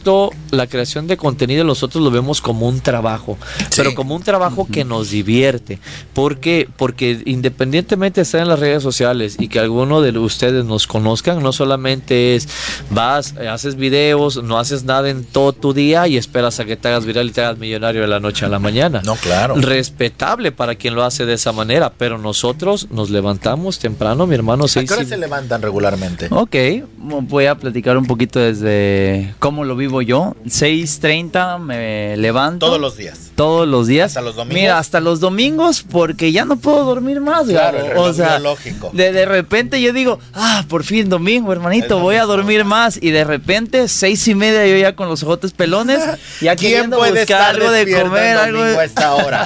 la creación de contenido, nosotros lo vemos como un trabajo, pero como un trabajo que nos divierte. Porque independientemente de estar en las redes sociales y que alguno de ustedes nos conozcan, no solamente es haces videos, no haces nada en todo tu día y esperas a que te hagas viral y te hagas millonario de la noche a la mañana. No, claro. Respetable para quien lo hace de esa manera, pero nosotros nos levantamos temprano, mi hermano. ¿A qué hora se levantan regularmente? Ok, voy a platicar un poquito desde cómo lo vivo yo. 6:30 me levanto. Todos los días. Todos los días. ¿Hasta los domingos? Mira, hasta los domingos porque ya no puedo dormir más. Claro, el reloj o sea, biológico. De repente yo digo, por fin domingo, hermanito, voy a dormir más. Y de repente 6:30 yo ya con los ojotes pelones, ya queriendo buscar algo de comer, algo de... a esta hora,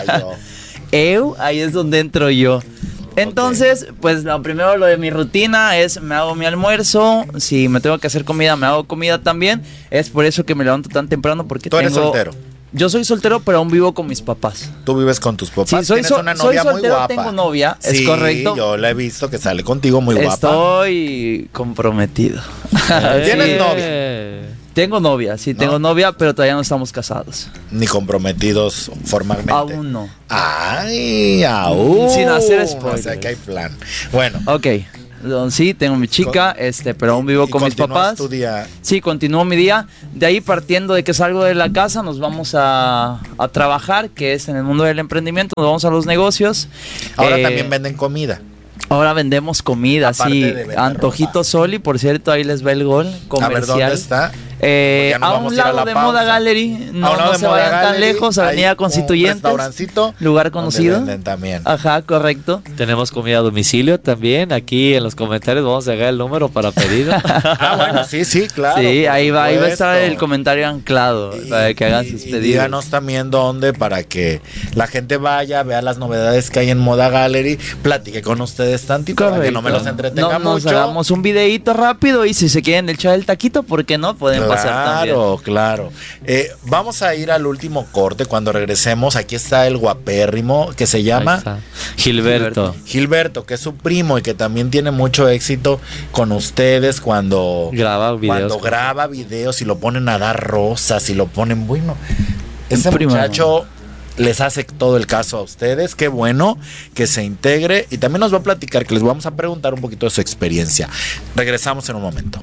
ahí es donde entro yo. Entonces, pues lo primero, lo de mi rutina es me hago mi almuerzo. Si me tengo que hacer comida, me hago comida también. Es por eso que me levanto tan temprano, porque ¿Tú eres soltero? Yo soy soltero, pero aún vivo con mis papás. ¿Tú vives con tus papás? Sí, Tienes una novia soy soltero, muy guapa. Tengo novia, sí, es correcto. Yo la he visto que sale contigo muy guapa. Estoy comprometido. ¿Tienes novia? Tengo novia, sí, tengo novia, pero todavía no estamos casados. Ni comprometidos formalmente. Aún no. Ay, aún. Sin hacer spoilers. O sea que hay plan. Bueno. Ok. Sí, tengo mi chica, pero aún vivo con mis papás. ¿Tu día? Sí, continúo mi día. De ahí, partiendo de que salgo de la casa, nos vamos a trabajar, que es en el mundo del emprendimiento, nos vamos a los negocios. Ahora también venden comida. Ahora vendemos comida, sí. Antojito Soli, por cierto, ahí les va el gol comercial. A ver, ¿dónde está? A un lado de Moda Gallery, no se vayan tan lejos, Avenida Constituyentes, restaurancito, lugar conocido. Venden también. Ajá, correcto. Tenemos comida a domicilio también. Aquí en los comentarios vamos a dejar el número para pedido. Bueno, sí, claro. Sí, ahí va a estar el comentario anclado para que hagan sus pedidos. Díganos también dónde para que la gente vaya, vea las novedades que hay en Moda Gallery, platique con ustedes tantito para que no me los entretenga mucho. Hagamos un videíto rápido y si se quieren echar el taquito, ¿por qué no? Podemos pasar también. Claro. Vamos a ir al último corte. Cuando regresemos, aquí está el guapérrimo que se llama Gilberto, que es su primo y que también tiene mucho éxito con ustedes cuando graba videos y lo ponen a dar rosas y lo ponen, bueno, ese muchacho les hace todo el caso a ustedes. Qué bueno que se integre y también nos va a platicar, que les vamos a preguntar un poquito de su experiencia. Regresamos en un momento.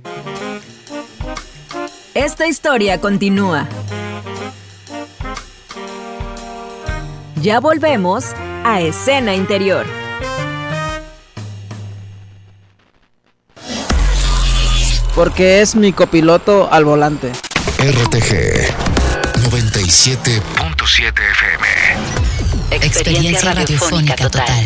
Esta historia continúa. Ya volvemos a Escena Interior. Porque es mi copiloto al volante. RTG 97.7 FM. Experiencia radiofónica total.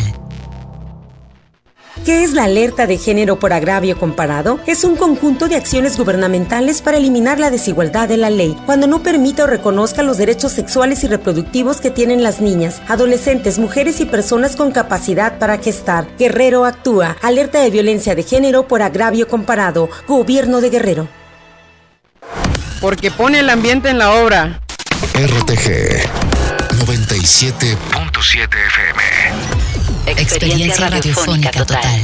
¿Qué es la alerta de género por agravio comparado? Es un conjunto de acciones gubernamentales para eliminar la desigualdad de la ley, cuando no permita o reconozca los derechos sexuales y reproductivos que tienen las niñas, adolescentes, mujeres y personas con capacidad para gestar. Guerrero actúa. Alerta de violencia de género por agravio comparado. Gobierno de Guerrero. Porque pone el ambiente en la obra. RTG 97.7 FM. Experiencia radiofónica total.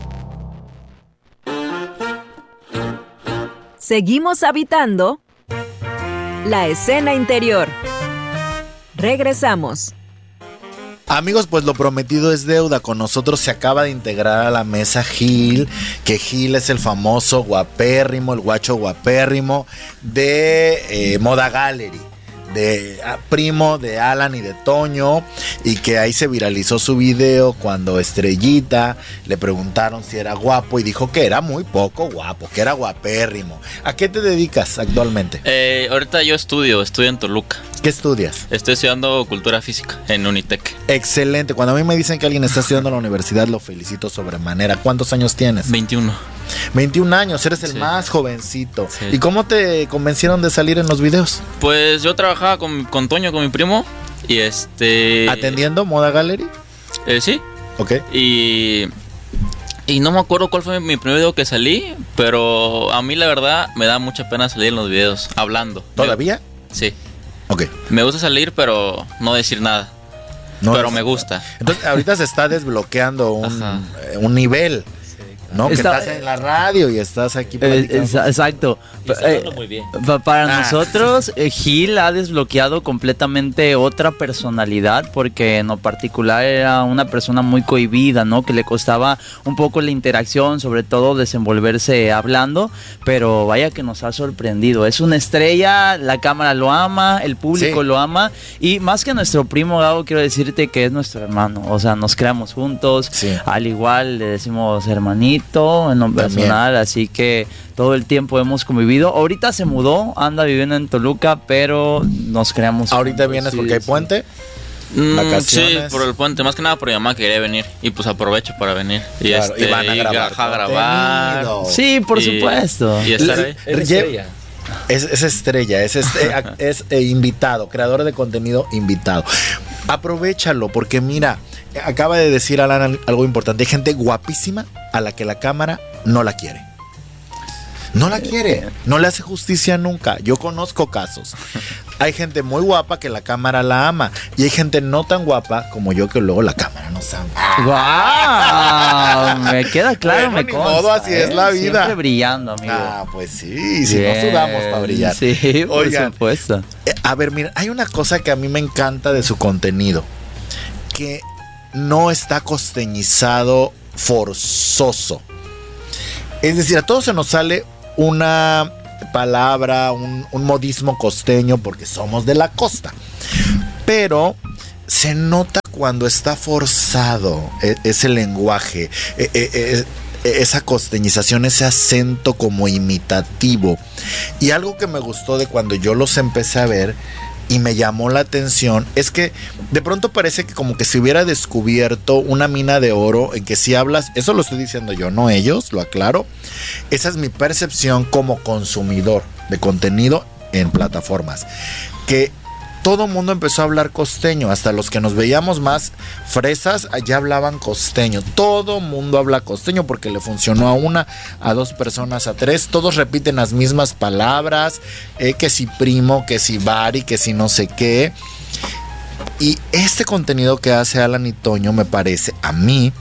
Seguimos habitando la escena interior. Regresamos. Amigos, pues lo prometido es deuda. Con nosotros se acaba de integrar a la mesa Gil, que Gil es el famoso guapérrimo, el guacho guapérrimo de Moda Gallery, primo de Alan y de Toño, y que ahí se viralizó su video cuando Estrellita le preguntaron si era guapo y dijo que era muy poco guapo, que era guapérrimo. ¿A qué te dedicas actualmente? Ahorita yo estudio en Toluca. ¿Qué estudias? Estoy estudiando cultura física en Unitec. Excelente. Cuando a mí me dicen que alguien está estudiando en la universidad, lo felicito sobremanera. ¿Cuántos años tienes? 21. 21 años, eres el más jovencito. Sí. ¿Y cómo te convencieron de salir en los videos? Pues yo trabajaba con Toño, con mi primo, y ¿Atendiendo Moda Gallery? Sí. Ok. Y no me acuerdo cuál fue mi primer video que salí, pero a mí la verdad me da mucha pena salir en los videos hablando. ¿Todavía? Sí. Ok. Me gusta salir, pero no decir nada. Pero me gusta. Entonces ahorita se está desbloqueando un nivel, ¿no? Que estás en la radio y estás aquí platicando. Exacto. Muy bien. Para nosotros, Gil ha desbloqueado completamente otra personalidad, porque en lo particular era una persona muy cohibida, ¿no? Que le costaba un poco la interacción, sobre todo desenvolverse hablando, pero vaya que nos ha sorprendido. Es una estrella, la cámara lo ama, el público lo ama, y más que nuestro primo Gabo, quiero decirte que es nuestro hermano. O sea, nos creamos juntos, al igual le decimos hermanito, conflicto en lo personal, así que todo el tiempo hemos convivido. Ahorita se mudó, anda viviendo en Toluca, pero nos creamos. ¿Ahorita vienes porque hay puente? Sí, por el puente, más que nada por mi mamá quería venir y pues aprovecho para venir y, claro, y van a grabar. Sí, por supuesto. Y estar ahí. Es estrella, es invitado, creador de contenido invitado. Aprovechalo porque mira, acaba de decir Alan algo importante. Hay gente guapísima a la que la cámara no la quiere. No la quiere, no le hace justicia nunca. Yo conozco casos. Hay gente muy guapa que la cámara la ama y hay gente no tan guapa como yo que luego la cámara no sabe. ¡Wow! Me queda claro, bueno, me consta. Modo, así es la vida. Siempre brillando, amigo. Pues sí, si no sudamos para brillar. Sí, por supuesto. A ver, mira, hay una cosa que a mí me encanta de su contenido, que no está costeñizado forzoso. Es decir, a todos se nos sale una palabra, un modismo costeño porque somos de la costa, pero se nota cuando está forzado ese lenguaje, esa costeñización, ese acento como imitativo. Y algo que me gustó de cuando yo los empecé a ver y me llamó la atención es que de pronto parece que como que se hubiera descubierto una mina de oro en que si hablas, eso lo estoy diciendo yo, no ellos, lo aclaro. Esa es mi percepción como consumidor de contenido en plataformas, que todo el mundo empezó a hablar costeño, hasta los que nos veíamos más fresas, allá hablaban costeño. Todo el mundo habla costeño porque le funcionó a una, a dos personas, a tres. Todos repiten las mismas palabras, que si primo, que si bari, que si no sé qué. Y este contenido que hace Alan y Toño me parece a mí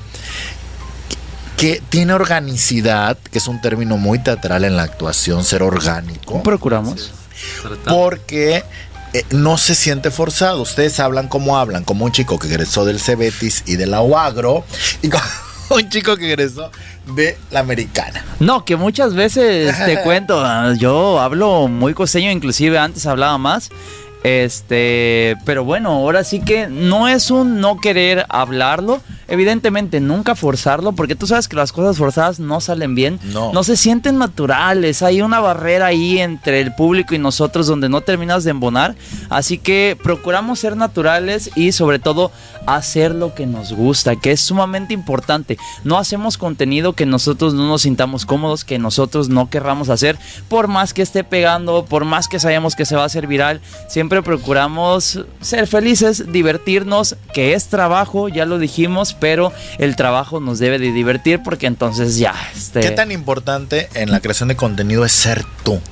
que tiene organicidad, que es un término muy teatral en la actuación, ser orgánico. Procuramos. Porque no se siente forzado. Ustedes hablan como un chico que egresó del Cebetis y de la UAGRO y como un chico que egresó de la Americana. No, que muchas veces te cuento, yo hablo muy costeño, inclusive antes hablaba más. Pero bueno, ahora sí que no es un no querer hablarlo, evidentemente nunca forzarlo, porque tú sabes que las cosas forzadas no salen bien, no se sienten naturales, hay una barrera ahí entre el público y nosotros donde no terminas de embonar, así que procuramos ser naturales y sobre todo hacer lo que nos gusta, que es sumamente importante. No hacemos contenido que nosotros no nos sintamos cómodos, que nosotros no querramos hacer, por más que esté pegando, por más que sabemos que se va a hacer viral, siempre procuramos ser felices, divertirnos, que es trabajo, ya lo dijimos, pero el trabajo nos debe de divertir porque entonces ya... ¿Qué tan importante en la creación de contenido es ser tú?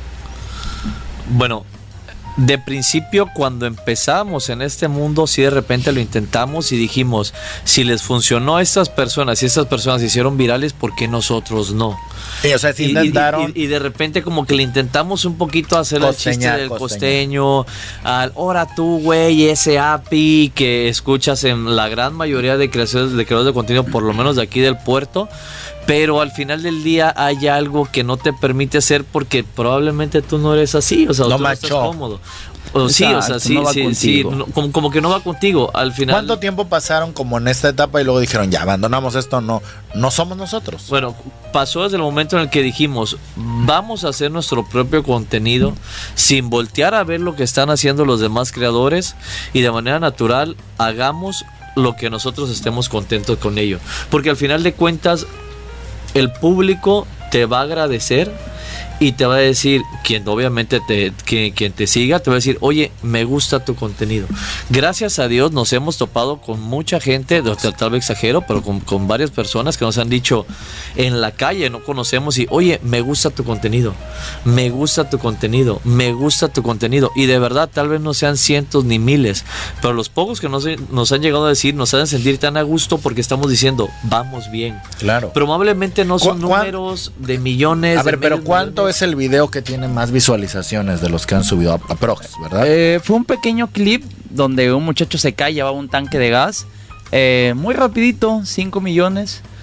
Bueno, de principio cuando empezamos en este mundo, sí de repente lo intentamos y dijimos, si les funcionó a estas personas, si estas personas se hicieron virales, ¿por qué nosotros no? Sí, o sea, sí intentaron. Y de repente como que le intentamos un poquito hacer el chiste del costeño, al ahora tú, güey, ese API que escuchas en la gran mayoría de creadores de contenido, por lo menos de aquí del puerto. Pero al final del día hay algo que no te permite hacer porque probablemente tú no eres así, o sea, tú no estás cómodo. Sí, o sea, sí, no sí, como que no va contigo al final. ¿Cuánto tiempo pasaron como en esta etapa y luego dijeron, ya abandonamos esto, no somos nosotros? Bueno, pasó desde el momento en el que dijimos, vamos a hacer nuestro propio contenido sin voltear a ver lo que están haciendo los demás creadores y de manera natural hagamos lo que nosotros estemos contentos con ello. Porque al final de cuentas el público te va a agradecer y te va a decir, quien obviamente quien te siga, te va a decir, oye, me gusta tu contenido. Gracias a Dios nos hemos topado con mucha gente, tal vez exagero, pero con varias personas que nos han dicho en la calle, no conocemos, y oye, me gusta tu contenido, me gusta tu contenido, me gusta tu contenido. Y de verdad, tal vez no sean cientos ni miles, pero los pocos que nos han llegado a decir, nos hacen sentir tan a gusto porque estamos diciendo, vamos bien. Claro. Probablemente no son números de millones. A ver, pero ¿cuánto es el video que tiene más visualizaciones de los que han subido a Prox, verdad? Fue un pequeño clip donde un muchacho se cae, llevaba un tanque de gas, muy rapidito, 5 millones.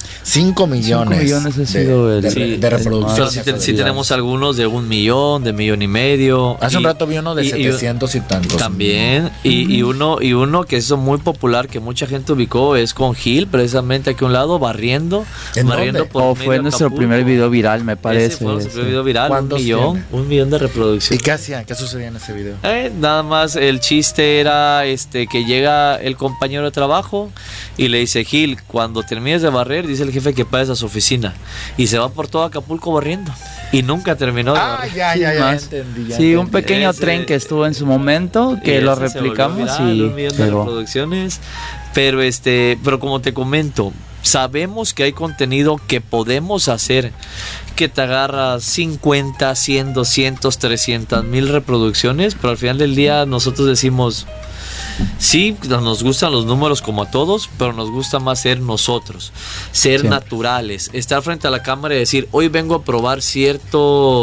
5 millones. 5 millones ha sido de reproducciones. Pero sí tenemos algunos de 1 millón, de 1,5 millones. Hace un rato vi uno de 700 y tantos. También. Y uno que es muy popular, que mucha gente ubicó, es con Gil, precisamente aquí a un lado, barriendo. Por fue nuestro primer video viral, me parece. Fue nuestro primer video viral, 1 millón de reproducciones. ¿Y qué hacían? ¿Qué sucedía en ese video? Nada más el chiste era que llega el compañero de trabajo y le dice: Gil, cuando termines de barrer, dice el jefe que pases a su oficina, y se va por todo Acapulco barriendo y nunca terminó de barrer. Ya entendí. Sí, un pequeño tren que estuvo en su momento, que lo replicamos viral, 1 millón de reproducciones, pero como te comento, sabemos que hay contenido que podemos hacer que te agarra 50, 100, 200, 300 mil reproducciones, pero al final del día nosotros decimos: sí, nos gustan los números como a todos, pero nos gusta más ser nosotros, ser naturales, estar frente a la cámara y decir: hoy vengo a probar cierta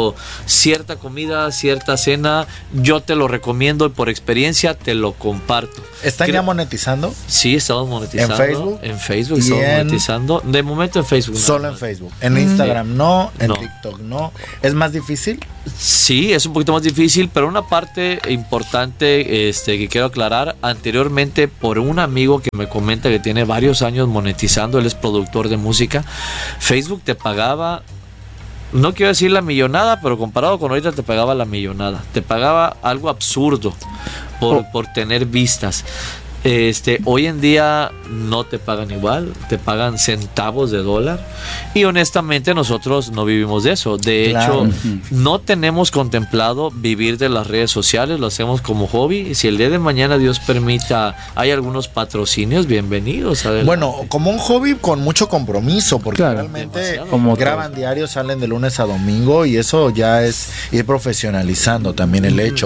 comida, cierta cena, yo te lo recomiendo y por experiencia te lo comparto. ¿Están ya monetizando? Sí, estamos monetizando. ¿En Facebook? En Facebook estamos monetizando. De momento en Facebook. Solo en Facebook. En Instagram no, en TikTok no. ¿Es más difícil? Sí, es un poquito más difícil, pero una parte importante que quiero aclarar, anteriormente por un amigo que me comenta que tiene varios años monetizando, él es productor de música, Facebook te pagaba, no quiero decir la millonada, pero comparado con ahorita te pagaba la millonada, te pagaba algo absurdo por tener vistas. Hoy en día no te pagan igual, te pagan centavos de dólar, y honestamente nosotros no vivimos de eso. De hecho, no tenemos contemplado vivir de las redes sociales, lo hacemos como hobby, y si el día de mañana Dios permita hay algunos patrocinios, bienvenidos. Adelante. Bueno, como un hobby con mucho compromiso, porque realmente graban diario, salen de lunes a domingo, y eso ya es ir profesionalizando también el hecho.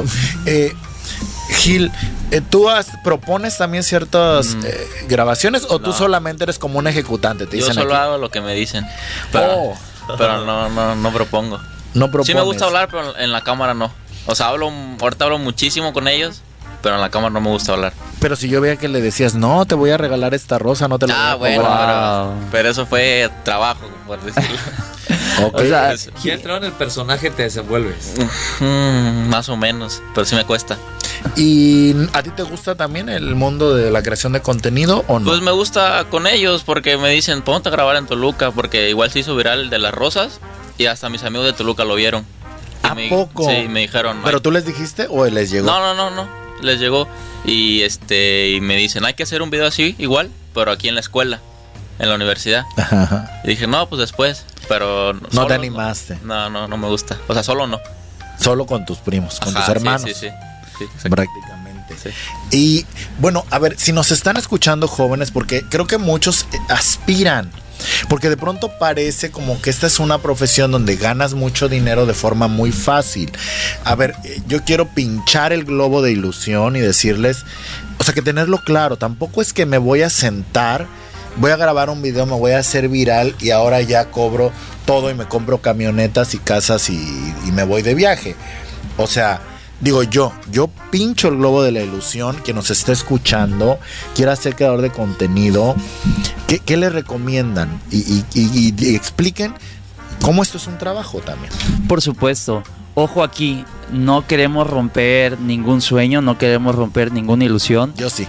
Gil, ¿tú propones también ciertas grabaciones o tú solamente eres como un ejecutante? Yo solo hago lo que me dicen, pero no propongo. No propones. Sí me gusta hablar, pero en la cámara no. O sea, ahorita hablo muchísimo con ellos, pero en la cámara no me gusta hablar. Pero si yo veía que le decías: no, te voy a regalar esta rosa, no te la voy a cobrar. Pero eso fue trabajo, por decirlo. Okay. O sea, si entró en el personaje te desenvuelves. Más o menos, pero sí me cuesta. ¿Y a ti te gusta también el mundo de la creación de contenido o no? Pues me gusta con ellos porque me dicen: ponte a grabar en Toluca, porque igual se hizo viral el de las rosas y hasta mis amigos de Toluca lo vieron. ¿A poco? Sí, me dijeron. ¿Pero tú les dijiste o les llegó? No, les llegó y me dicen: hay que hacer un video así igual, pero aquí en la escuela, en la universidad. Ajá. Y dije: no, pues después, pero no te animaste. No me gusta. O sea, solo no. Solo con tus primos, con tus hermanos. Sí, prácticamente. Sí. Y bueno, a ver, si nos están escuchando jóvenes, porque creo que muchos aspiran, porque de pronto parece como que esta es una profesión donde ganas mucho dinero de forma muy fácil. A ver, yo quiero pinchar el globo de ilusión y decirles, o sea, que tenerlo claro, tampoco es que me voy a sentar, voy a grabar un video, me voy a hacer viral y ahora ya cobro todo y me compro camionetas y casas y me voy de viaje. O sea, digo, yo pincho el globo de la ilusión, que nos esté escuchando, quiera ser creador de contenido, ¿qué le recomiendan? Y expliquen cómo esto es un trabajo también. Por supuesto. Ojo aquí, no queremos romper ningún sueño, no queremos romper ninguna ilusión. Yo sí.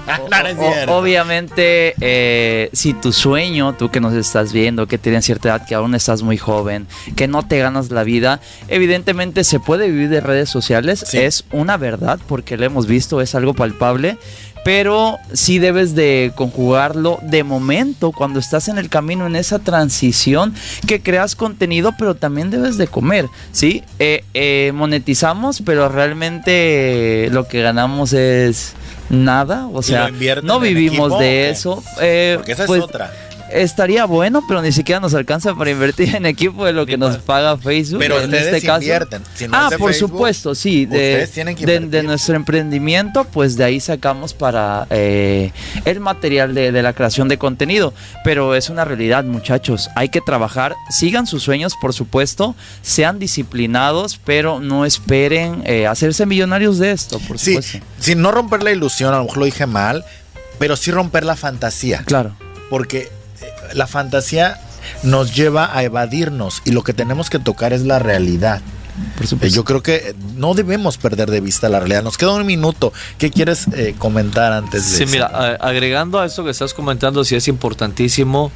Obviamente, si tu sueño, tú que nos estás viendo, que tienes cierta edad, que aún estás muy joven, que no te ganas la vida, evidentemente se puede vivir de redes sociales, sí. Es una verdad, porque lo hemos visto, es algo palpable. Pero sí debes de conjugarlo de momento cuando estás en el camino, en esa transición, que creas contenido, pero también debes de comer, ¿sí? Monetizamos, pero realmente lo que ganamos es nada, o sea, no vivimos de eso. Porque esa es otra. Estaría bueno, pero ni siquiera nos alcanza para invertir en equipo de lo que nos paga Facebook. Pero en ustedes este caso invierten. Si no por Facebook, supuesto, sí. De nuestro emprendimiento, pues de ahí sacamos para el material de la creación de contenido. Pero es una realidad, muchachos. Hay que trabajar, sigan sus sueños, por supuesto, sean disciplinados, pero no esperen hacerse millonarios de esto, por supuesto. Sí, sin no romper la ilusión, a lo mejor lo dije mal, pero sí romper la fantasía. Claro. Porque la fantasía nos lleva a evadirnos y lo que tenemos que tocar es la realidad. Yo creo que no debemos perder de vista la realidad. Nos queda un minuto. ¿Qué quieres comentar antes de eso? Sí, mira, agregando a eso que estás comentando, sí es importantísimo,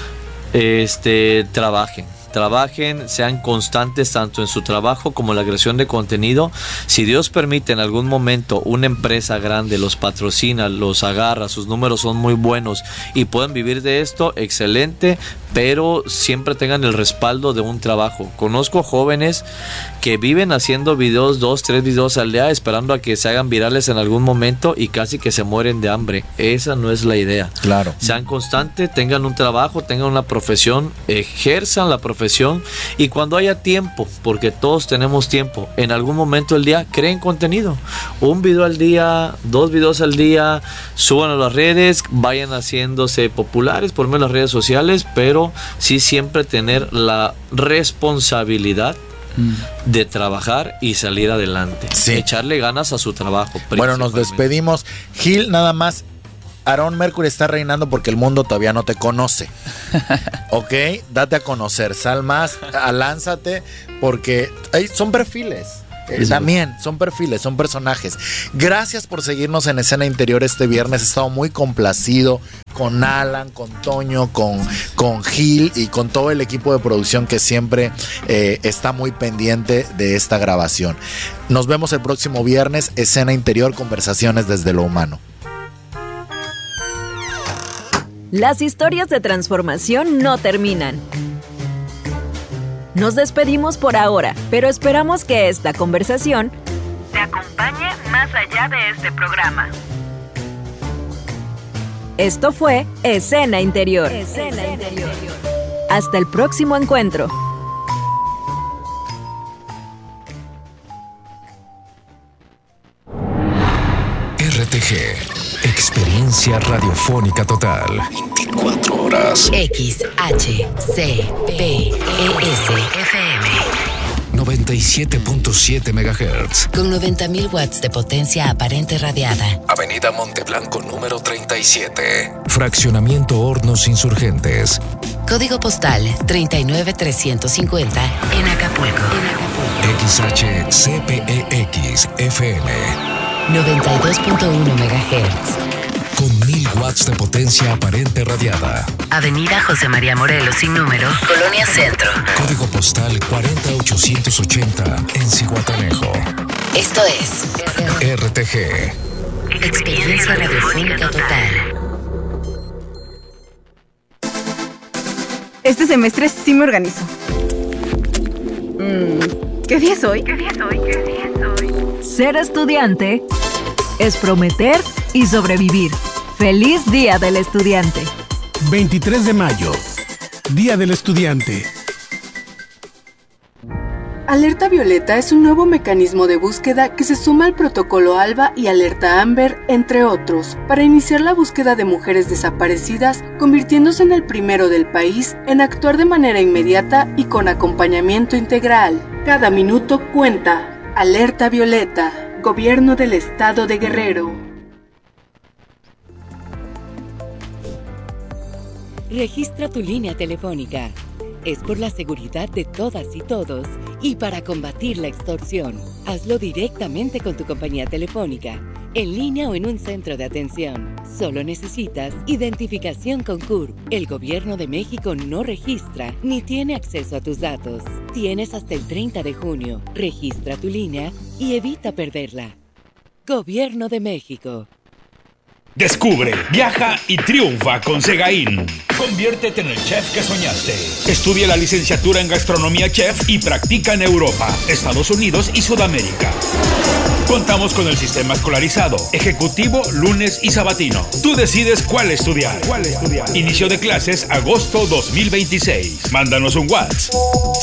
trabajen, sean constantes tanto en su trabajo como en la creación de contenido. Si Dios permite en algún momento una empresa grande los patrocina, los agarra, sus números son muy buenos y pueden vivir de esto, excelente, pero siempre tengan el respaldo de un trabajo. Conozco jóvenes que viven haciendo videos, 2, 3 videos al día, esperando a que se hagan virales en algún momento y casi que se mueren de hambre. Esa no es la idea. Claro. Sean constantes, tengan un trabajo, tengan una profesión, ejerzan la profesión y cuando haya tiempo, porque todos tenemos tiempo, en algún momento del día creen contenido. Un video al día, 2 videos al día, suban a las redes, vayan haciéndose populares por medio de las redes sociales, pero sí siempre tener la responsabilidad de trabajar y salir adelante. Sí. Echarle ganas a su trabajo. Bueno, nos despedimos. Gil, nada más. Aarón Mercury está reinando porque el mundo todavía no te conoce. ¿Ok? Date a conocer. Sal más, lánzate, porque son perfiles. También son perfiles, son personajes. Gracias por seguirnos en Escena Interior este viernes. He estado muy complacido con Alan, con Toño, con Gil y con todo el equipo de producción que siempre está muy pendiente de esta grabación. Nos vemos el próximo viernes. Escena Interior, conversaciones desde lo humano. Las historias de transformación no terminan. Nos despedimos por ahora, pero esperamos que esta conversación te acompañe más allá de este programa. Esto fue Escena Interior. Escena Interior. Hasta el próximo encuentro. RTG, experiencia radiofónica total. 24 horas. XHCPES FM 97.7 MHz. con 90.000 watts de potencia aparente radiada. Avenida Monteblanco número 37. Fraccionamiento Hornos Insurgentes. Código postal 39350 en Acapulco. XHCPEX FM 92.1 MHz. Con 1000 watts de potencia aparente radiada. Avenida José María Morelos sin número, Colonia Centro. Código postal 40880 en Zihuatanejo. Esto es RTG. Experiencia radiofónica total. Este semestre sí me organizo. ¿Qué día es hoy? Ser estudiante es prometer y sobrevivir. ¡Feliz Día del Estudiante! 23 de mayo, Día del Estudiante. Alerta Violeta es un nuevo mecanismo de búsqueda que se suma al protocolo ALBA y Alerta Amber, entre otros, para iniciar la búsqueda de mujeres desaparecidas, convirtiéndose en el primero del país en actuar de manera inmediata y con acompañamiento integral. Cada minuto cuenta. Alerta Violeta, Gobierno del Estado de Guerrero. Registra tu línea telefónica. Es por la seguridad de todas y todos y para combatir la extorsión. Hazlo directamente con tu compañía telefónica, en línea o en un centro de atención. Solo necesitas identificación con CURP. El Gobierno de México no registra ni tiene acceso a tus datos. Tienes hasta el 30 de junio. Registra tu línea y evita perderla. Gobierno de México. Descubre, viaja y triunfa con Segaín. Conviértete en el chef que soñaste. Estudia la licenciatura en gastronomía chef y practica en Europa, Estados Unidos y Sudamérica. Contamos con el sistema escolarizado, ejecutivo, lunes y sabatino. Tú decides cuál estudiar. Inicio de clases agosto 2026. Mándanos un WhatsApp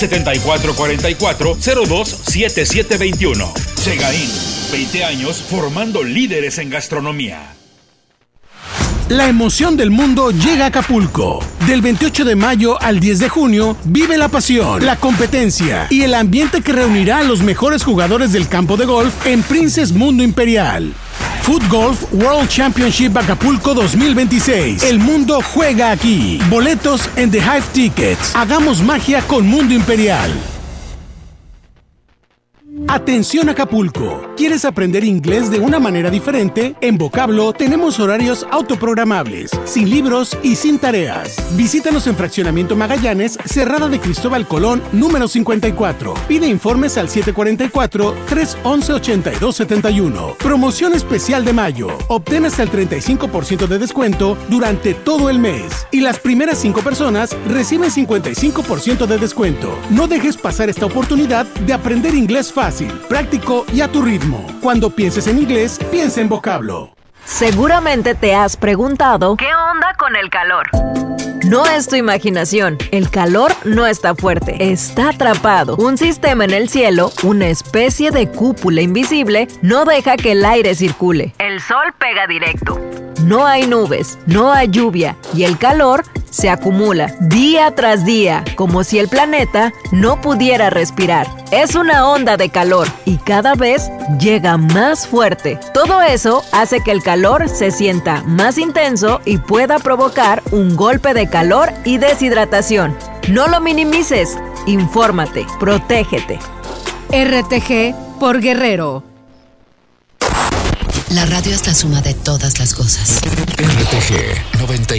7444-027721. Segaín, 20 años formando líderes en gastronomía. La emoción del mundo llega a Acapulco. Del 28 de mayo al 10 de junio, vive la pasión, la competencia y el ambiente que reunirá a los mejores jugadores del campo de golf en Princess Mundo Imperial. Foot Golf World Championship Acapulco 2026. El mundo juega aquí. Boletos en The Hive Tickets. Hagamos magia con Mundo Imperial. Atención Acapulco, ¿quieres aprender inglés de una manera diferente? En Vocablo tenemos horarios autoprogramables, sin libros y sin tareas. Visítanos en Fraccionamiento Magallanes, Cerrada de Cristóbal Colón, número 54. Pide informes al 744-311-8271. Promoción especial de mayo. Obtén hasta el 35% de descuento durante todo el mes. Y las primeras 5 personas reciben 55% de descuento. No dejes pasar esta oportunidad de aprender inglés fácil, práctico y a tu ritmo. Cuando pienses en inglés, piensa en Vocablo. Seguramente te has preguntado ¿qué onda con el calor? No es tu imaginación. El calor no está fuerte, está atrapado. Un sistema en el cielo, una especie de cúpula invisible, no deja que el aire circule. El sol pega directo. No hay nubes, no hay lluvia y el calor se acumula día tras día, como si el planeta no pudiera respirar. Es una onda de calor y cada vez llega más fuerte. Todo eso hace que el calor se sienta más intenso y pueda provocar un golpe de calor y deshidratación. No lo minimices, infórmate, protégete. RTG por Guerrero. La radio es la suma de todas las cosas. RTG 90.